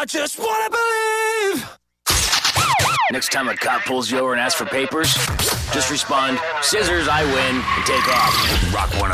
just wanna believe. Next time a cop pulls you over and asks for papers, just respond, scissors, I win, and take off. Rock 101.